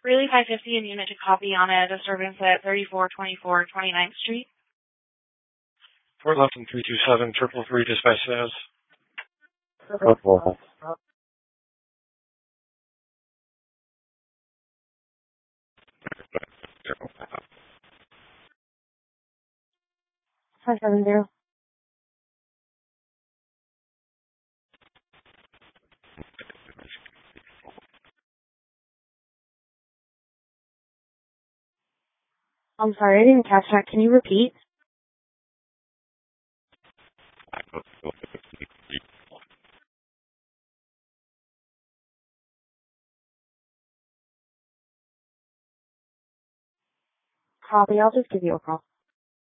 Really 550 and unit to copy on a disturbance at 3424 29th Street. Fort Lupton 327, 333 dispatch says. Purple. 570. I'm sorry, I didn't catch that. Can you repeat? Copy. I'll just give you a call.